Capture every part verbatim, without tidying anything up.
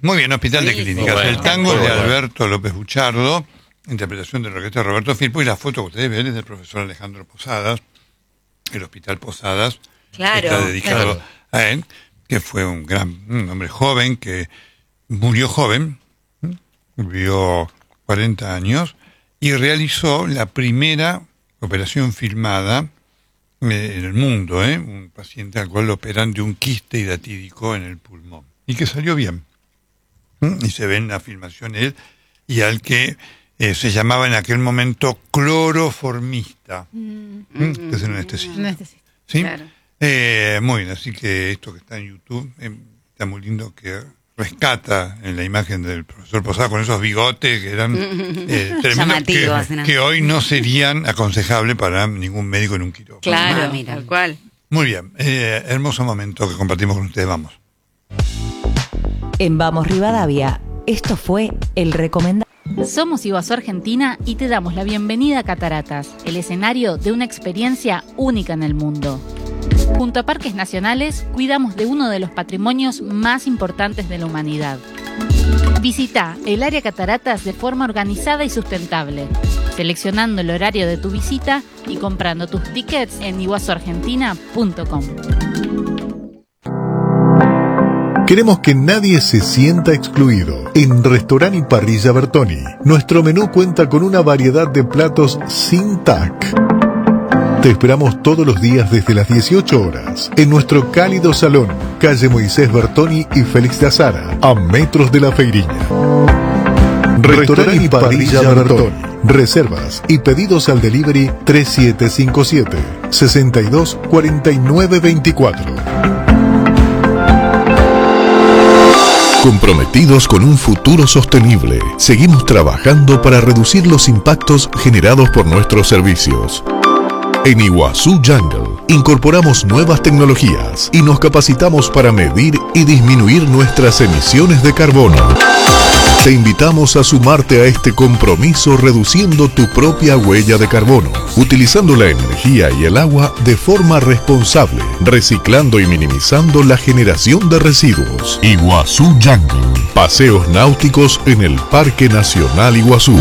Muy bien, Hospital de Clínicas. Bueno, el tango de bueno. Alberto López Buchardo, interpretación del orquesta de Roberto Firpo, y la foto que ustedes ven es del profesor Alejandro Posadas, el Hospital Posadas. Claro, está dedicado claro. a él, que fue un gran un hombre joven, que murió joven, ¿m? vivió cuarenta años, y realizó la primera operación filmada eh, en el mundo, ¿eh? un paciente al cual lo operan de un quiste hidatídico en el pulmón, y que salió bien. ¿M? Y se ve en la filmación él, y al que eh, se llamaba en aquel momento cloroformista, Mm, ¿m? que es el anestesista. Necesito. ¿Sí? claro. Eh, muy bien, así que esto que está en YouTube eh, está muy lindo, que rescata en la imagen del profesor Posada con esos bigotes que eran eh, tremendos, Llamativos, que, ¿no? que hoy no serían aconsejables para ningún médico en un quirófano. Claro, Ah, mira. tal cual. Muy bien, eh, hermoso momento que compartimos con ustedes, vamos. En Vamos Rivadavia, esto fue el recomendado. Somos Iguazú Argentina y te damos la bienvenida a Cataratas, el escenario de una experiencia única en el mundo. Junto a Parques Nacionales, cuidamos de uno de los patrimonios más importantes de la humanidad. Visita el área Cataratas de forma organizada y sustentable, seleccionando el horario de tu visita y comprando tus tickets en iguazu argentina punto com. Queremos que nadie se sienta excluido. En Restaurant y Parrilla Bertoni, nuestro menú cuenta con una variedad de platos sin tac. Te esperamos todos los días desde las dieciocho horas en nuestro cálido salón, calle Moisés Bertoni y Félix de Azara, a metros de la Feiriña. Restaurant y Parrilla Bertoni. Reservas y pedidos al delivery tres siete cinco siete, seis dos cuatro nueve dos cuatro. Comprometidos con un futuro sostenible, seguimos trabajando para reducir los impactos generados por nuestros servicios. En Iguazú Jungle incorporamos nuevas tecnologías y nos capacitamos para medir y disminuir nuestras emisiones de carbono. Te invitamos a sumarte a este compromiso reduciendo tu propia huella de carbono, utilizando la energía y el agua de forma responsable, reciclando y minimizando la generación de residuos. Iguazú Jungle, paseos náuticos en el Parque Nacional Iguazú.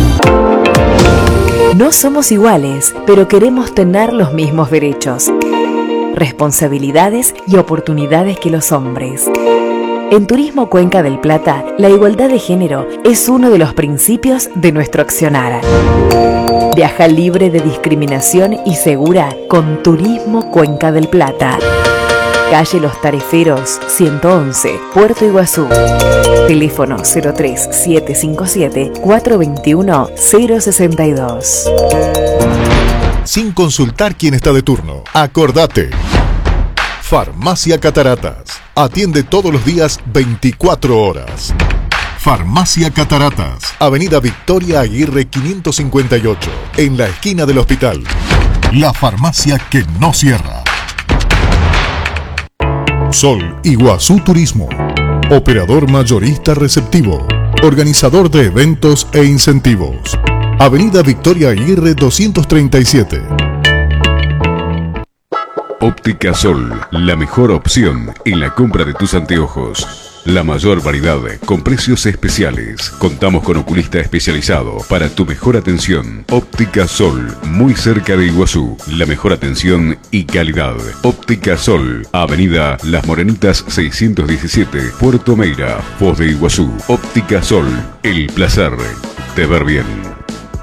No somos iguales, pero queremos tener los mismos derechos, responsabilidades y oportunidades que los hombres. En Turismo Cuenca del Plata, la igualdad de género es uno de los principios de nuestro accionar. Viaja libre de discriminación y segura con Turismo Cuenca del Plata. Calle Los Tareferos, ciento once, Puerto Iguazú. Teléfono cero tres siete cinco siete, cuatro dos uno, cero seis dos. Sin consultar quién está de turno, acordate. Farmacia Cataratas. Atiende todos los días veinticuatro horas. Farmacia Cataratas. Avenida Victoria Aguirre quinientos cincuenta y ocho. En la esquina del hospital. La farmacia que no cierra. Sol Iguazú Turismo. Operador mayorista receptivo. Organizador de eventos e incentivos. Avenida Victoria Aguirre doscientos treinta y siete. Óptica Sol, la mejor opción en la compra de tus anteojos. La mayor variedad con precios especiales. Contamos con oculista especializado para tu mejor atención. Óptica Sol, muy cerca de Iguazú. La mejor atención y calidad. Óptica Sol, Avenida Las Morenitas seiscientos diecisiete, Puerto Meira, Foz de Iguazú. Óptica Sol, el placer de ver bien.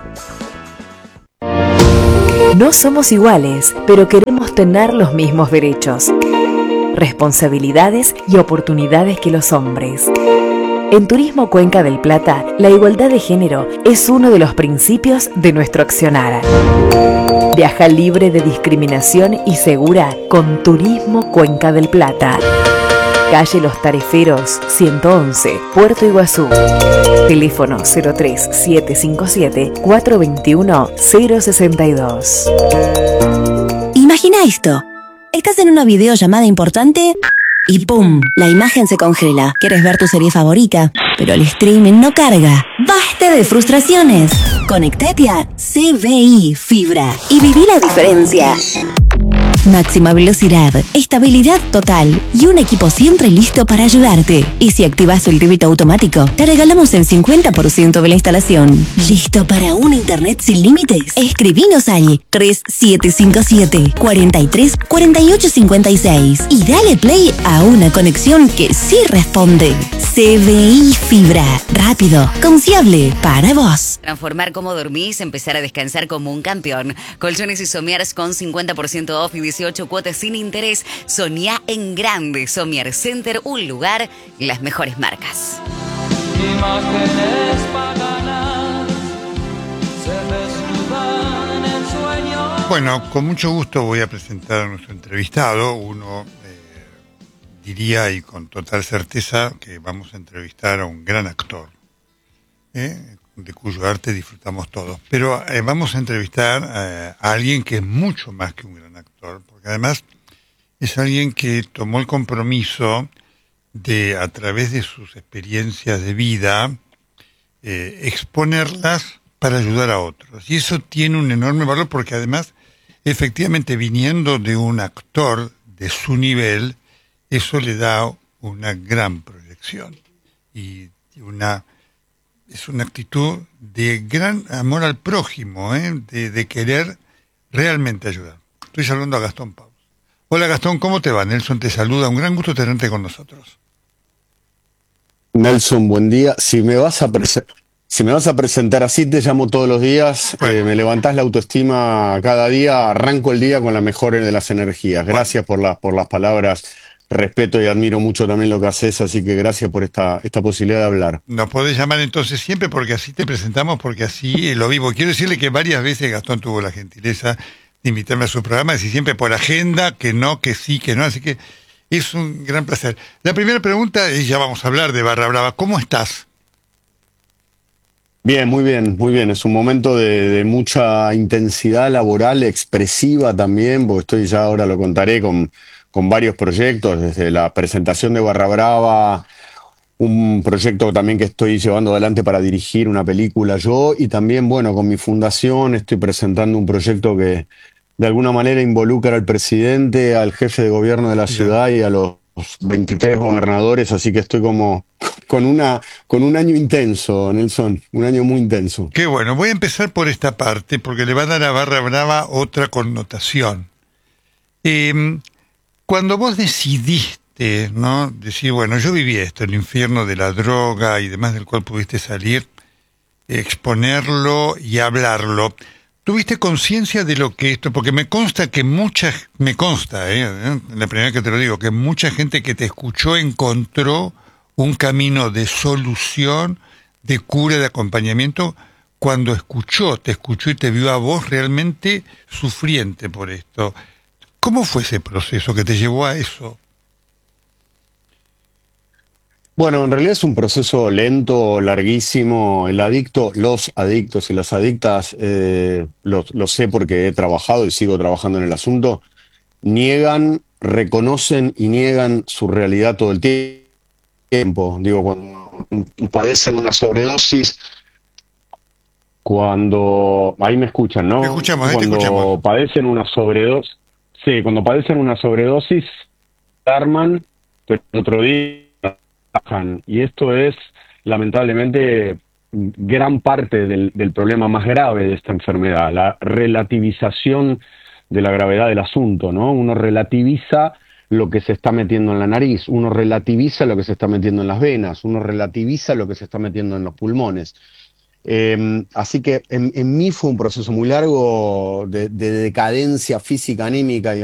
No somos iguales, pero queremos tener los mismos derechos, responsabilidades y oportunidades que los hombres. En Turismo Cuenca del Plata, la igualdad de género es uno de los principios de nuestro accionar. Viaja libre de discriminación y segura con Turismo Cuenca del Plata. Calle Los Tareferos, ciento once, Puerto Iguazú. Teléfono cero tres siete cinco siete, cuatro dos uno, cero seis dos. Imagina esto. Estás en una videollamada importante y ¡pum! La imagen se congela. Quieres ver tu serie favorita, pero el streaming no carga. ¡Basta de frustraciones! Conectate a C B I Fibra y viví la diferencia. Máxima velocidad, estabilidad total y un equipo siempre listo para ayudarte. Y si activas el débito automático, te regalamos el cincuenta por ciento de la instalación. ¿Listo para un internet sin límites? Escribinos al tres siete cinco siete, cuatro tres, cuatro ocho cinco seis y dale play a una conexión que sí responde. C B I Fibra. Rápido, confiable, para vos. Transformar cómo dormís, empezar a descansar como un campeón. Colchones y somiers con cincuenta por ciento off y dieciocho cuotas sin interés. Soñá en grande. Somier Center, un lugar, las mejores marcas. Imágenes paganas se desnudan en el sueño. Bueno, con mucho gusto voy a presentar a nuestro entrevistado. Uno eh, diría y con total certeza que vamos a entrevistar a un gran actor, ¿eh? de cuyo arte disfrutamos todos. Pero eh, vamos a entrevistar eh, a alguien que es mucho más que un gran actor, porque además es alguien que tomó el compromiso de, a través de sus experiencias de vida, eh, exponerlas para ayudar a otros. Y eso tiene un enorme valor porque además, efectivamente, viniendo de un actor de su nivel, eso le da una gran proyección y una es una actitud de gran amor al prójimo, ¿eh? de, de querer realmente ayudar. Estoy saludando a Gastón Paus. Hola Gastón, ¿cómo te va? Nelson te saluda, un gran gusto tenerte con nosotros. Nelson, buen día. Si me vas a prese- si me vas a presentar así, te llamo todos los días, bueno. eh, me levantás la autoestima cada día, arranco el día con la mejor de las energías. Gracias bueno. por, la, por las palabras. Respeto y admiro mucho también lo que haces, así que gracias por esta, esta posibilidad de hablar. Nos podés llamar entonces siempre porque así te presentamos, porque así lo vivo. Quiero decirle que varias veces Gastón tuvo la gentileza de invitarme a su programa, decir siempre por agenda, que no, que sí, que no, así que es un gran placer. La primera pregunta, y ya vamos a hablar de Barra Brava, ¿cómo estás? Bien, muy bien, muy bien. Es un momento de, de mucha intensidad laboral, expresiva también, porque estoy ya, ahora lo contaré, con... con varios proyectos, desde la presentación de Barra Brava, un proyecto también que estoy llevando adelante para dirigir una película yo, y también, bueno, con mi fundación estoy presentando un proyecto que de alguna manera involucra al presidente, al jefe de gobierno de la ciudad y a los veintitrés gobernadores, así que estoy como con una con un año intenso, Nelson, un año muy intenso. Qué bueno, voy a empezar por esta parte, porque le va a dar a Barra Brava otra connotación. Eh, Cuando vos decidiste, ¿no? Decir, bueno, yo viví esto, el infierno de la droga y demás del cual pudiste salir, exponerlo y hablarlo, ¿tuviste conciencia de lo que esto? Porque me consta que mucha, me consta, ¿eh? la primera vez que te lo digo, que mucha gente que te escuchó encontró un camino de solución, de cura, de acompañamiento, cuando escuchó, te escuchó y te vio a vos realmente sufriente por esto. ¿Cómo fue ese proceso que te llevó a eso? Bueno, en realidad es un proceso lento, larguísimo. El adicto, los adictos y las adictas, eh, lo, lo sé porque he trabajado y sigo trabajando en el asunto, niegan, reconocen y niegan su realidad todo el tiempo. Digo, cuando padecen una sobredosis, cuando... Ahí me escuchan, ¿no? Te escuchamos, ahí cuando te escuchamos. padecen una sobredosis... Sí, cuando padecen una sobredosis, arman, pero otro día bajan. Y esto es, lamentablemente, gran parte del, del problema más grave de esta enfermedad, la relativización de la gravedad del asunto, ¿no? Uno relativiza lo que se está metiendo en la nariz, uno relativiza lo que se está metiendo en las venas, uno relativiza lo que se está metiendo en los pulmones. Eh, así que en, en mí fue un proceso muy largo de, de decadencia física, anímica y